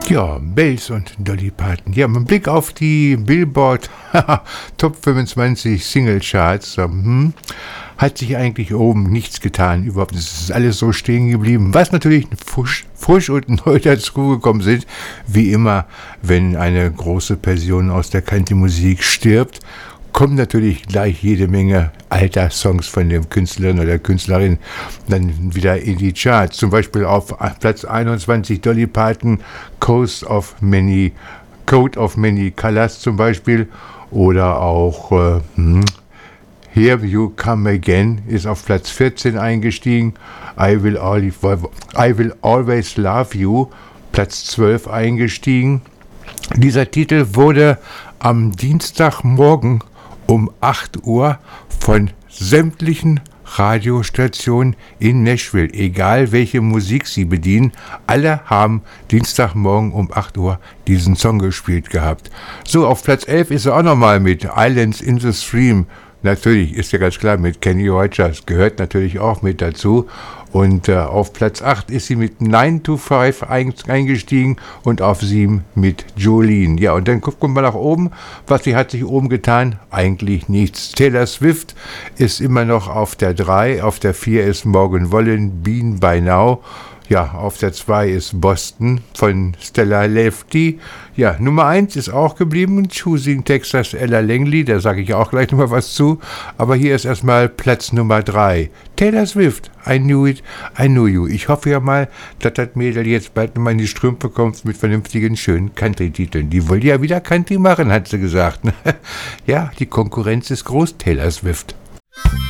Ja, Bells und Dolly Parton. Ja, mit Blick auf die Billboard Top 25 Single Charts hat sich eigentlich oben nichts getan. Überhaupt, es ist alles so stehen geblieben. Was natürlich frisch und neu dazugekommen sind, wie immer, wenn eine große Person aus der Country-Musik stirbt, kommen natürlich gleich jede Menge alter Songs von dem Künstlerin oder Künstlerin dann wieder in die Charts. Zum Beispiel auf Platz 21 Dolly Parton, Code of Many Colors zum Beispiel. Oder auch Here You Come Again ist auf Platz 14 eingestiegen. I Will Always Love You, Platz 12 eingestiegen. Dieser Titel wurde am Dienstagmorgen um 8 Uhr von sämtlichen Radiostationen in Nashville, egal welche Musik sie bedienen, alle haben Dienstagmorgen um 8 Uhr diesen Song gespielt gehabt. So, auf Platz 11 ist er auch nochmal mit Islands in the Stream. Natürlich, ist ja ganz klar, mit Kenny Rogers, gehört natürlich auch mit dazu. Und auf Platz 8 ist sie mit 9 to 5 eingestiegen und auf 7 mit Jolene. Ja, und dann gucken wir mal nach oben. Was hat sich oben getan? Eigentlich nichts. Taylor Swift ist immer noch auf der 3, auf der 4 ist Morgan Wallen, Bean by Now. Ja, auf der 2 ist Boston von Stella Lefty. Ja, Nummer 1 ist auch geblieben, Choosing Texas, Ella Langley, da sage ich auch gleich nochmal was zu. Aber hier ist erstmal Platz Nummer 3. Taylor Swift, I Knew It, I Knew You. Ich hoffe ja mal, dass das Mädel jetzt bald nochmal in die Strümpfe kommt mit vernünftigen, schönen Country-Titeln. Die wollen ja wieder Country machen, hat sie gesagt. Ja, die Konkurrenz ist groß, Taylor Swift.